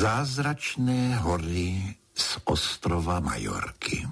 Zázračné hory z ostrova Majorky.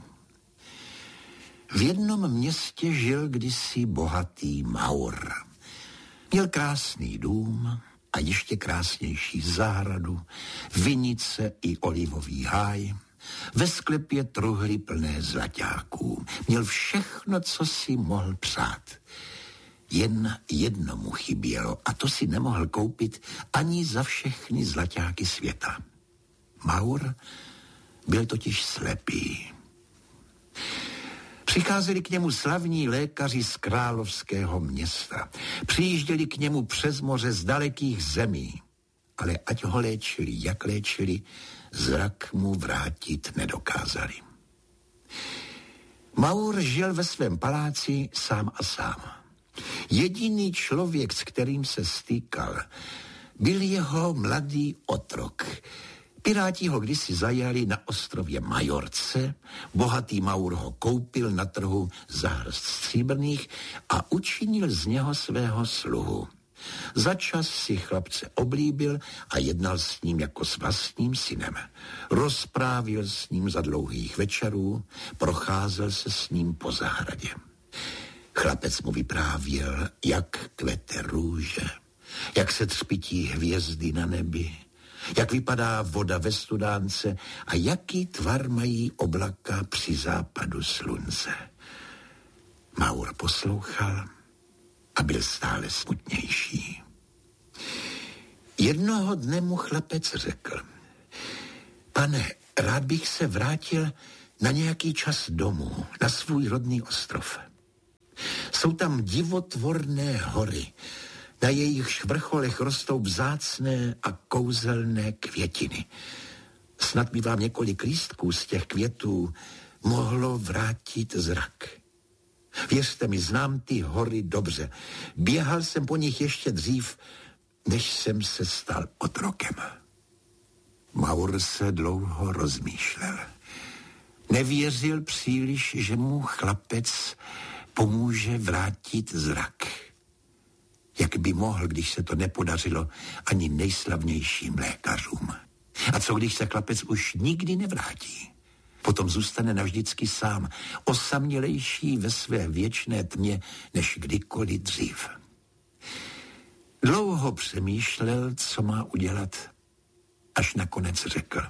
V jednom městě žil kdysi bohatý Maur. Měl krásný dům a ještě krásnější zahradu, vinice i olivový háj. Ve sklepě truhly plné zlaťáků. Měl všechno, co si mohl přát. Jen jedno mu chybělo a to si nemohl koupit ani za všechny zlaťáky světa. Maur byl totiž slepý. Přicházeli k němu slavní lékaři z královského města. Přijížděli k němu přes moře z dalekých zemí. Ale ať ho léčili, jak léčili, zrak mu vrátit nedokázali. Maur žil ve svém paláci sám a sám. Jediný člověk, s kterým se stýkal, byl jeho mladý otrok. Piráti ho kdysi zajali na ostrově Majorce, bohatý Maur ho koupil na trhu za hrst stříbrných a učinil z něho svého sluhu. Začas si chlapce oblíbil a jednal s ním jako s vlastním synem. Rozprávil s ním za dlouhých večerů, procházel se s ním po zahradě. Chlapec mu vyprávěl, jak kvete růže, jak se třpití hvězdy na nebi, jak vypadá voda ve studánce a jaký tvar mají oblaka při západu slunce. Maur poslouchal a byl stále smutnější. Jednoho dne mu chlapec řekl: Pane, rád bych se vrátil na nějaký čas domů, na svůj rodný ostrov. Jsou tam divotvorné hory, na jejich vrcholech rostou vzácné a kouzelné květiny. Snad by vám několik lístků z těch květů mohlo vrátit zrak. Věřte mi, znám ty hory dobře. Běhal jsem po nich ještě dřív, než jsem se stal otrokem. Maur se dlouho rozmýšlel. Nevěřil příliš, že mu chlapec pomůže vrátit zrak. Jak by mohl, když se to nepodařilo ani nejslavnějším lékařům? A co, když se chlapec už nikdy nevrátí? Potom zůstane navždycky sám, osamělejší ve své věčné tmě, než kdykoliv dřív. Dlouho přemýšlel, co má udělat, až nakonec řekl: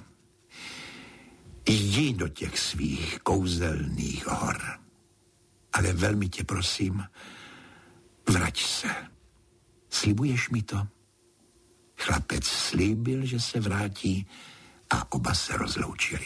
Jdi do těch svých kouzelných hor, ale velmi tě prosím, vrať se. Slibuješ mi to? Chlapec slíbil, že se vrátí a oba se rozloučili.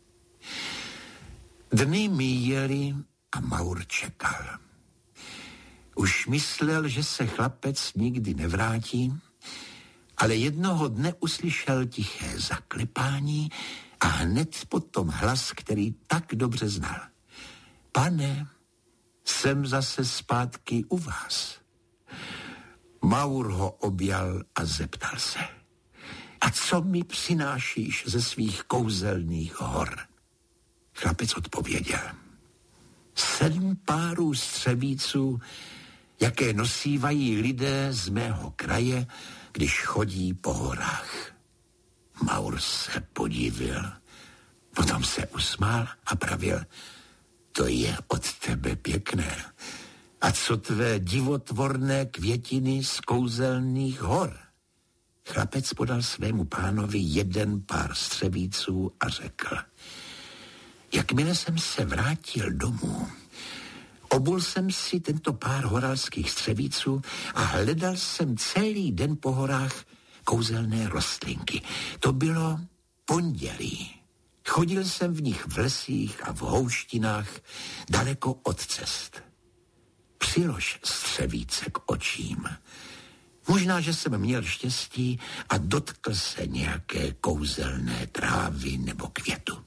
Dny míjely a Maur čekal. Už myslel, že se chlapec nikdy nevrátí, ale jednoho dne uslyšel tiché zaklepání a hned potom hlas, který tak dobře znal. Pane, jsem zase zpátky u vás. Maur ho objal a zeptal se: A co mi přinášíš ze svých kouzelných hor? Chlapec odpověděl: 7 párů střevíců, jaké nosívají lidé z mého kraje, když chodí po horách. Maur se podivil, potom se usmál a pravil: To je od tebe pěkné. A co tvé divotvorné květiny z kouzelných hor? Chlapec podal svému pánovi 1 pár střevíců a řekl: Jakmile jsem se vrátil domů, obul jsem si tento pár horalských střevíců a hledal jsem celý den po horách kouzelné rostlinky. To bylo pondělí. Chodil jsem v nich v lesích a v houštinách daleko od cest. Přilož střevíce k očím. Možná, že jsem měl štěstí a dotkl se nějaké kouzelné trávy nebo květu.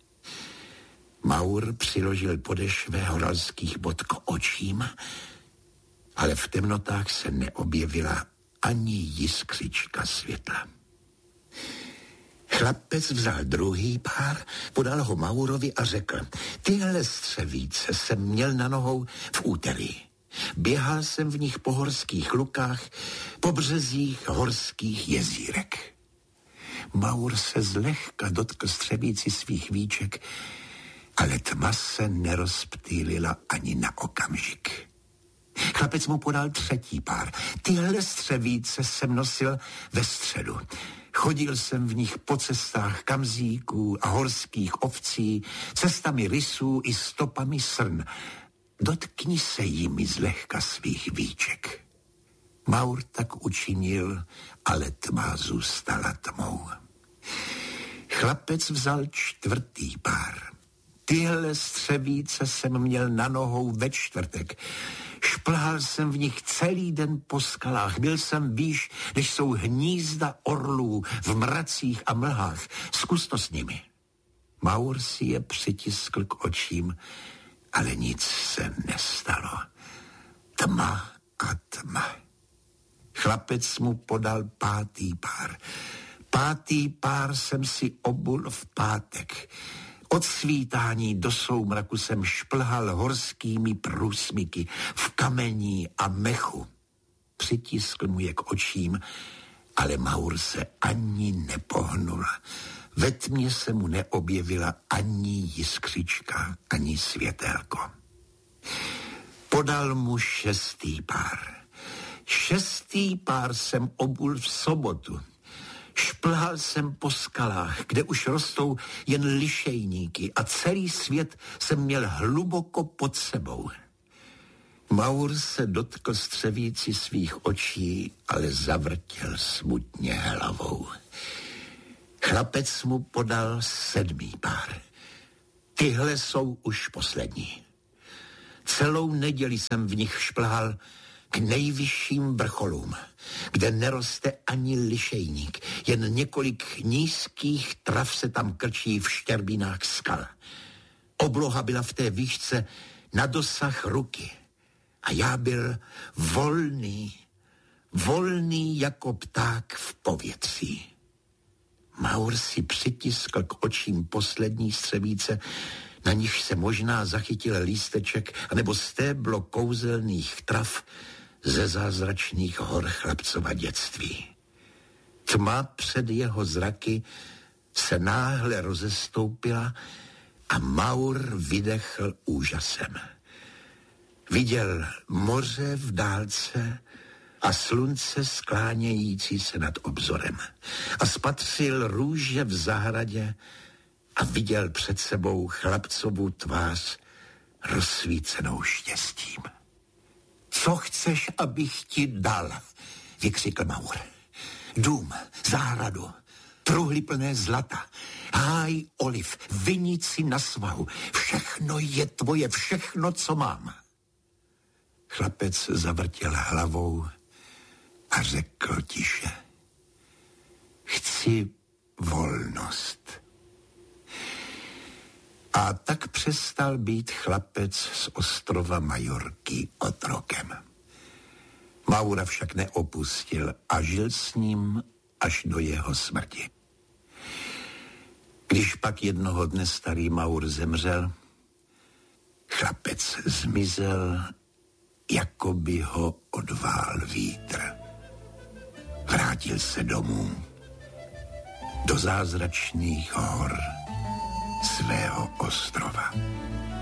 Maur přiložil podešvé horalských bot k očím, ale v temnotách se neobjevila ani jiskřička světla. Chlapec vzal druhý pár, podal ho Maurovi a řekl: Tyhle střevíce jsem měl na nohou v úterý. Běhal jsem v nich po horských lukách, po březích horských jezírek. Maur se zlehka dotkl střevící svých víček, ale tma se nerozptýlila ani na okamžik. Chlapec mu podal třetí pár. Tyhle střevíce jsem nosil ve středu. Chodil jsem v nich po cestách kamzíků a horských ovcí, cestami rysů i stopami srn. Dotkni se jimi zlehka svých víček. Maur tak učinil, ale tma zůstala tmou. Chlapec vzal čtvrtý pár. Tyhle střevíce jsem měl na nohou ve čtvrtek. Šplhal jsem v nich celý den po skalách. Byl jsem výš, než jsou hnízda orlů v mracích a mlhách. Zkus to s nimi. Maur si je přitiskl k očím, ale nic se nestalo. Tma a tma. Chlapec mu podal pátý pár. Pátý pár jsem si obul v pátek. Od svítání do soumraku jsem šplhal horskými průsmyky v kamení a mechu. Přitiskl mu je k očím, ale Maur se ani nepohnul. Ve tmě se mu neobjevila ani jiskřička, ani světélko. Podal mu šestý pár. Šestý pár jsem obul v sobotu. Šplhal jsem po skalách, kde už rostou jen lišejníky a celý svět jsem měl hluboko pod sebou. Maur se dotkl střevící svých očí, ale zavrtěl smutně hlavou. Chlapec mu podal sedmý pár. Tyhle jsou už poslední. Celou neděli jsem v nich šplhal k nejvyšším vrcholům, kde neroste ani lišejník, jen několik nízkých trav se tam krčí v štěrbinách skal. Obloha byla v té výšce na dosah ruky a já byl volný jako pták v povětří. Maur si přitiskl k očím poslední střevíce, na nich se možná zachytil lísteček anebo stéblo kouzelných trav ze zázračných hor chlapcova dětství. Tma před jeho zraky se náhle rozestoupila a Maur vydechl úžasem. Viděl moře v dálce a slunce sklánějící se nad obzorem a spatřil růže v zahradě a viděl před sebou chlapcovu tvář rozsvícenou štěstím. Co chceš, abych ti dal? Vykřikl Maur. Dům, zahradu, truhly plné zlata, háj oliv, vinici na svahu. Všechno je tvoje, všechno, co mám. Chlapec zavrtěl hlavou a řekl tiše. Chci volnost. A tak přestal být chlapec z ostrova Majorky otrokem. Maura však neopustil a žil s ním až do jeho smrti. Když pak jednoho dne starý Maur zemřel, chlapec zmizel, jako by ho odvál vítr. Vrátil se domů, do zázračných hor svého ostrova.